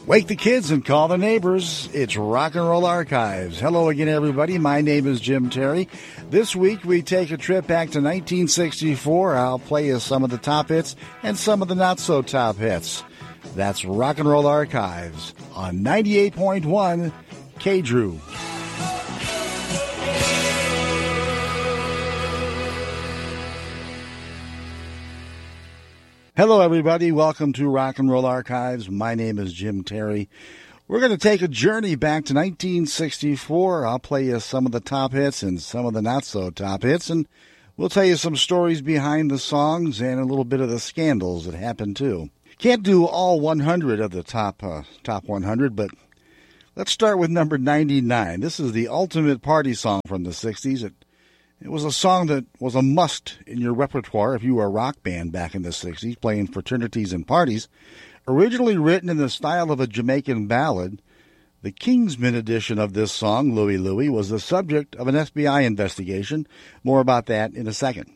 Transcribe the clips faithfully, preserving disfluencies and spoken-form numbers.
Wake the kids and call the neighbors. It's Rock and Roll Archives. Hello again, everybody. My name is Jim Terry. This week, we take a trip back to nineteen sixty-four. I'll play you some of the top hits and some of the not-so-top hits. That's Rock and Roll Archives on ninety-eight point one K-Drew. Hello, everybody. Welcome to Rock and Roll Archives. My name is Jim Terry. We're going to take a journey back to nineteen sixty-four. I'll play you some of the top hits and some of the not-so-top hits, and we'll tell you some stories behind the songs and a little bit of the scandals that happened, too. Can't do all one hundred of the top uh, top one hundred, but let's start with number ninety-nine. This is the ultimate party song from the sixties. It It was a song that was a must in your repertoire if you were a rock band back in the sixties, playing fraternities and parties. Originally written in the style of a Jamaican ballad, the Kingsmen edition of this song, Louie Louie, was the subject of an F B I investigation. More about that in a second.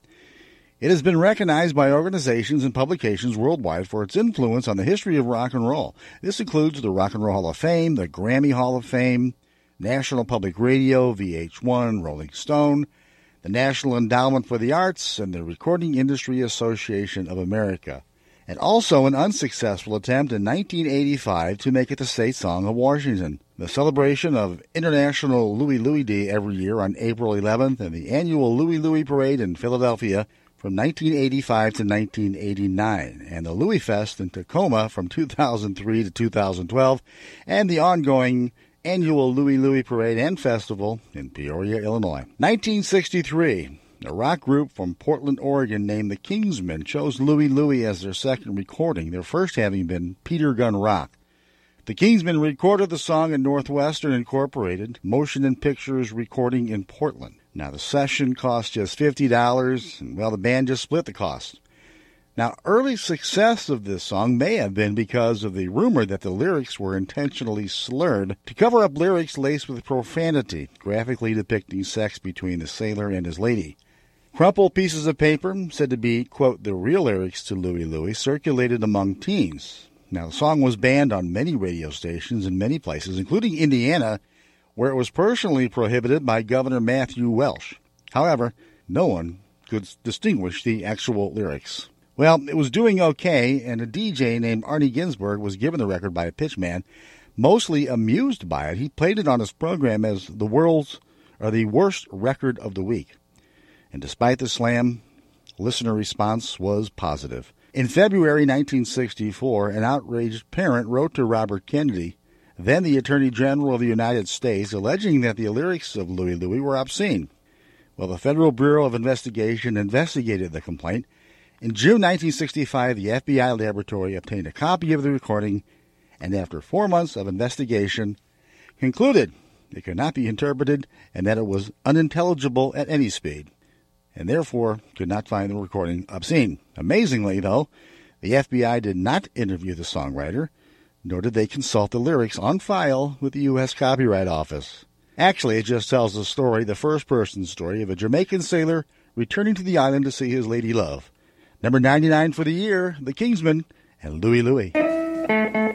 It has been recognized by organizations and publications worldwide for its influence on the history of rock and roll. This includes the Rock and Roll Hall of Fame, the Grammy Hall of Fame, National Public Radio, V H one, Rolling Stone, the National Endowment for the Arts, and the Recording Industry Association of America, and also an unsuccessful attempt in nineteen eighty-five to make it the state song of Washington. The celebration of International Louie Louie Day every year on April eleventh and the annual Louie Louie Parade in Philadelphia from nineteen eighty-five to nineteen eighty-nine, and the Louie Fest in Tacoma from two thousand three to two thousand twelve, and the ongoing annual Louie Louie Parade and Festival in Peoria, Illinois. nineteen sixty-three, a rock group from Portland, Oregon named the Kingsmen chose Louie Louie as their second recording, their first having been Peter Gunn Rock. The Kingsmen recorded the song at Northwestern Incorporated, Motion and Pictures Recording in Portland. Now, the session cost just fifty dollars, and, well, the band just split the cost. Now, early success of this song may have been because of the rumor that the lyrics were intentionally slurred to cover up lyrics laced with profanity, graphically depicting sex between the sailor and his lady. Crumpled pieces of paper, said to be, quote, the real lyrics to Louie Louie, circulated among teens. Now, the song was banned on many radio stations in many places, including Indiana, where it was personally prohibited by Governor Matthew Welsh. However, no one could distinguish the actual lyrics. Well, it was doing okay, and a D J named Arnie Ginsberg was given the record by a pitchman. Mostly amused by it, he played it on his program as the world's or the worst record of the week. And despite the slam, listener response was positive. In February nineteen sixty-four, an outraged parent wrote to Robert Kennedy, then the Attorney General of the United States, alleging that the lyrics of Louie Louie were obscene. Well, the Federal Bureau of Investigation investigated the complaint. In June nineteen sixty-five, the F B I laboratory obtained a copy of the recording, and after four months of investigation, concluded it could not be interpreted and that it was unintelligible at any speed, and therefore could not find the recording obscene. Amazingly, though, the F B I did not interview the songwriter, nor did they consult the lyrics on file with the U S Copyright Office. Actually, it just tells the story, the first-person story, of a Jamaican sailor returning to the island to see his lady love. Number ninety-nine for the year, the Kingsmen and Louie Louie.